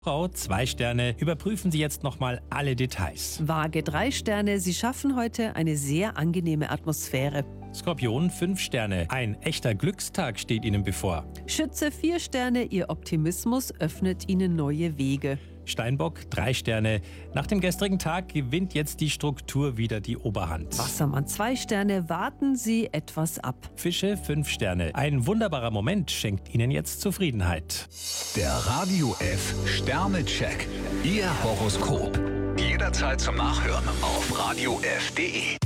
Frau 2 Sterne, überprüfen Sie jetzt nochmal alle Details. Waage 3 Sterne, Sie schaffen heute eine sehr angenehme Atmosphäre. Skorpion 5 Sterne, ein echter Glückstag steht Ihnen bevor. Schütze 4 Sterne, Ihr Optimismus öffnet Ihnen neue Wege. Steinbock 3 Sterne, nach dem gestrigen Tag gewinnt jetzt die Struktur wieder die Oberhand. Wassermann 2 Sterne, warten Sie etwas ab. Fische 5 Sterne, ein wunderbarer Moment schenkt Ihnen jetzt Zufriedenheit. Der Radio F Sternecheck. Ihr Horoskop. Jederzeit zum Nachhören auf radiof.de.